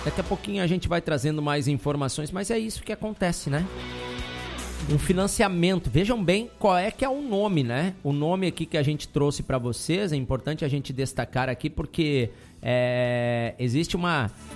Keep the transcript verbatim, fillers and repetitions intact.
Daqui a pouquinho a gente vai trazendo mais informações, mas é isso que acontece, né? Um financiamento. Vejam bem qual é que é o nome, né? O nome aqui que a gente trouxe para vocês, é importante a gente destacar aqui porque é, existe uma,